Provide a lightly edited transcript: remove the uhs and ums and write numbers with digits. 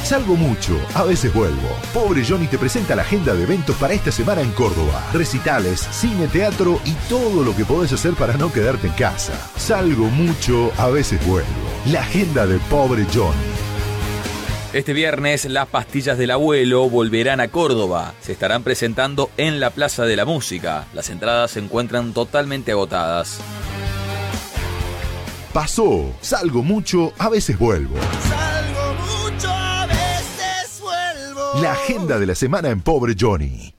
Salgo mucho, a veces vuelvo. Pobre Johnny te presenta la agenda de eventos para esta semana en Córdoba. Recitales, cine, teatro y todo lo que podés hacer para no quedarte en casa. Salgo mucho, a veces vuelvo. La agenda de Pobre Johnny. Este viernes las pastillas del abuelo volverán a Córdoba. Se estarán presentando en la Plaza de la Música. Las entradas se encuentran totalmente agotadas. Pasó, salgo mucho, a veces vuelvo. Salgo mucho, a veces vuelvo. La agenda de la semana en Pobre Johnny.